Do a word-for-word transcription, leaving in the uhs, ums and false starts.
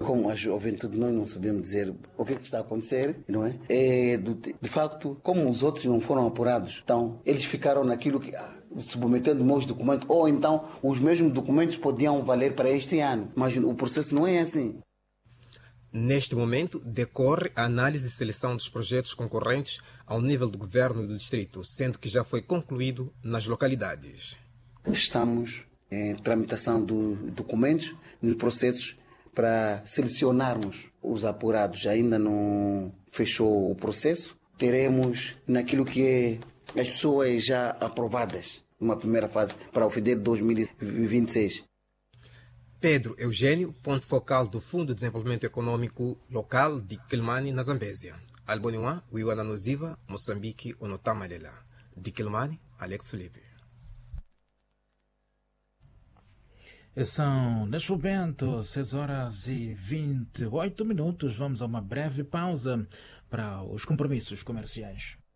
Como a juventude nós não sabemos dizer o que, é que está a acontecer, não é? É de, de facto, como os outros não foram apurados, então eles ficaram naquilo que ah, submetendo meus documentos, ou então os mesmos documentos podiam valer para este ano, mas o processo não é assim. Neste momento, decorre a análise e seleção dos projetos concorrentes ao nível do governo do distrito, sendo que já foi concluído nas localidades. Estamos em tramitação dos documentos, nos processos, para selecionarmos os apurados. Ainda não fechou o processo. Teremos naquilo que é as pessoas já aprovadas, numa primeira fase, para o F I D E dois mil e vinte e seis. Pedro Eugênio, ponto focal do Fundo de Desenvolvimento Econômico Local de Quelimane, na Zambésia. Alboniwa, Wiwana Noziva, Moçambique, Onotamalela. De Quelimane, Alex Felipe. São, neste momento, seis horas e vinte e oito minutos. Vamos a uma breve pausa para os compromissos comerciais.